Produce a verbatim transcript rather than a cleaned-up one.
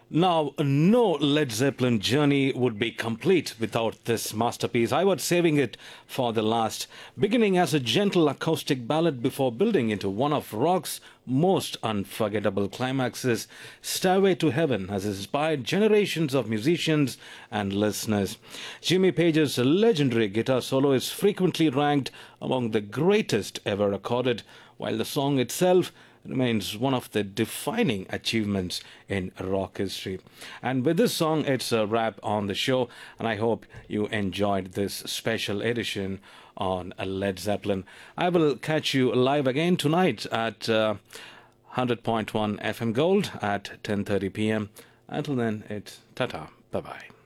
Now, no Led Zeppelin journey would be complete without this masterpiece. I was saving it for the last, beginning as a gentle acoustic ballad before building into one of rock's most unforgettable climaxes. Stairway to Heaven has inspired generations of musicians and listeners. Jimmy Page's legendary guitar solo is frequently ranked among the greatest ever recorded, while the song itself remains one of the defining achievements in rock history. And with this song, it's a wrap on the show, and I hope you enjoyed this special edition on Led Zeppelin. I will catch you live again tonight at uh, one hundred point one F M Gold at ten thirty p m. Until then, it's ta-ta. Bye-bye.